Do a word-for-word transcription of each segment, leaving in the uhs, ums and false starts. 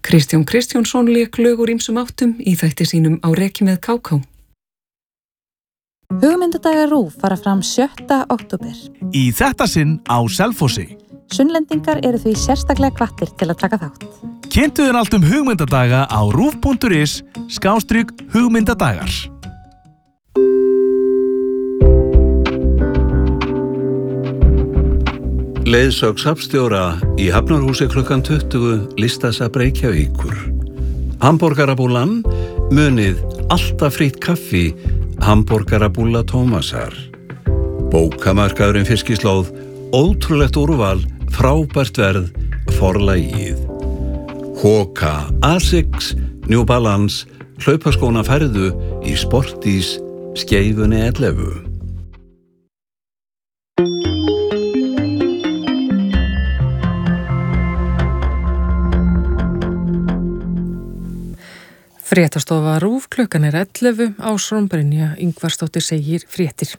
Kristján Kristjánsson lék lög úr ýmsum áttum í þætti sínum Á reki með Káká. Hugmyndadagar RÚV fara fram sjötta október. Í þetta sinn á Selfossi. Sunnlendingar eru því sérstaklega hvattir til að taka þátt. Kynntu þér allt um hugmyndadaga á rúv punktur is skástrik hugmyndadagar. Leiðsögn safnstjóra í Hafnarhúsi klukkan tuttugu listasafn Reykjavíkur. Hamborgarabúlan, munið alltaf frítt kaffi, Hamborgarabúla Tómasar. Bókamarkaðurinn Fiskislóð, ótrúlegt úrval, frábært verð, forlagið. Hoka, Asics, New Balance, hlaupaskóna færðu í Sportís, Skeifunni ellefu. Fréttastofa RÚV klukkan er ellefu, Ásrún Brynja Ingvarsdóttir segir fréttir.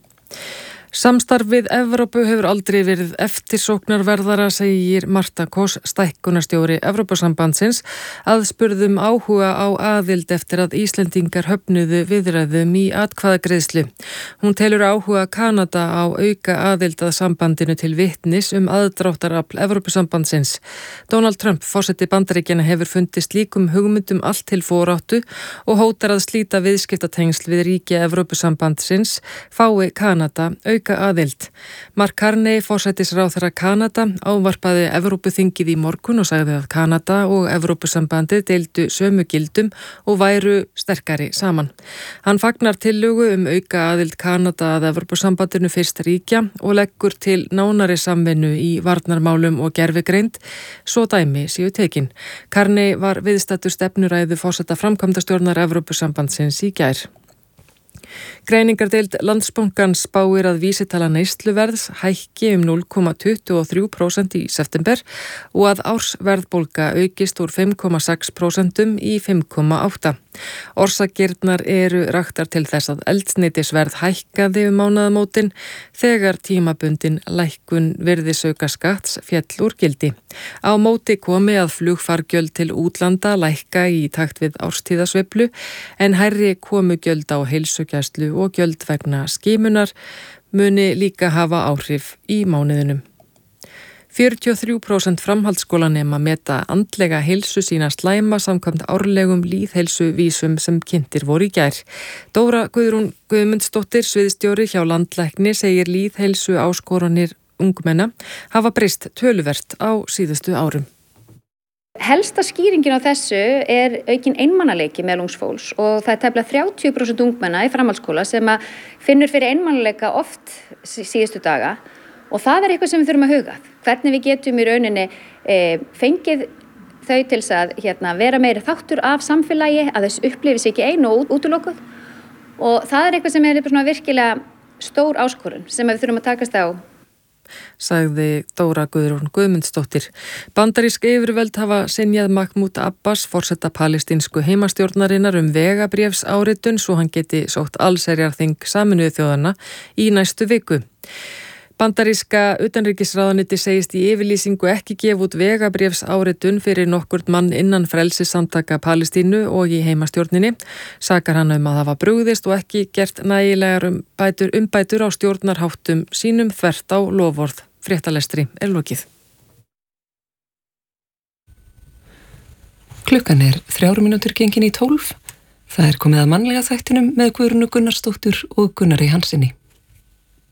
Samstarf við Evrópu hefur aldrei verið eftirsóknarverðara, segir Marta Kos, stækkunarstjóri Evrópusambandsins, aðspurðum áhuga á aðild eftir að Íslendingar höfnuðu viðræðum í atkvæðagreiðslu. Hún telur áhuga Kanada á auka aðild að sambandinu til vitnis um aðdráttarafl Evrópusambandsins. Donald Trump, forseti Bandaríkjanna, hefur fundið slíkum hugmyndum allt til foráttu og hótar að slíta viðskiptatengsl við ríki Evrópusambandsins fái Kanada auka aðild. Mark Carney, forsætisráðherra Kanada, ávarpaði Evrópuþingið í morgun og sagði að Kanada og Evrópusambandið deildu sömu gildum og væru sterkari saman. Hann fagnar tillögu um auka aðild Kanada að Evrópusambandinu fyrst ríkja og leggur til nánari samvinnu í varnarmálum og gervigreind, svo dæmi séu tekin. Carney var viðstaddur stefnuræðu forseta framkvæmdastjórnar Evrópusambandsins í gær. Greiningardeild Landsbankans spáir að vísitala neysluverðs hækki um núll komma tuttugu og þrjú prósent í september og að ársverðbólga aukist úr fimm komma sex prósent í fimm komma átta. Orsakirnar eru raktar til þess að eldsneytisverð hækkaði um mánaðamótin þegar tímabundin lækkun virðisaukaskatts féll úr gildi. Á móti komi að flugfargjöld til útlanda lækka í takt við árstíðasveiflu en hærri komugjöld á heilsugæslu og gjöld vegna skimunar muni líka hafa áhrif í mánuðinum. fjörutíu og þrjú prósent framhaldsskólanema meta andlega heilsu sína slæma samkvæmt árlegum lýðheilsuvísum sem kynntir voru í gær. Dóra Guðrún Guðmundsdóttir, sviðsstjóri hjá Landlækni, segir lýðheilsu áskoranir ungmenna hafa breyst töluvert á síðustu árum. Helsta skýringin á þessu er aukin einmanaleiki meðal ungs fólks og það er tæplega þrjátíu prósent ungmenna í framhaldsskóla sem að finnur fyrir einmanaleika oft síðustu daga og það er eitthvað sem við þurfum að huga. Hvernig við getum í rauninni e, fengið þau til að hérna, vera meiri þáttur af samfélagi, að þess upplifi sig ekki einu og útilokuð og það er eitthvað sem er svona virkilega stór áskorun sem við þurfum að takast á. Sagði Dóra Guðrún Guðmundsdóttir. Bandarísk yfirvöld hafa synjað Mahmoud Abbas, forseta palestínsku heimastjórnarinnar, um vegabréfsáritun svo hann geti sótt allsherjarþing Sameinuðu þjóðanna í næstu viku. Bandaríska utanríkisráðuneyti segist í yfirlýsingu ekki gefa út vegabréfsáritun fyrir nokkurt mann innan frelsissamtaka Palestínu og í heimastjórninni. Sakar hann um að hafa brugðist og ekki gert nægilegar umbætur, umbætur á stjórnarháttum sínum þvert á loforð. Fréttalestri er lokið. Klukkan er þrjár mínútur gengin í tólf. Það er komið að mannlega þættinum með Guðrúnu Gunnarsdóttur og Gunnari Hansinni.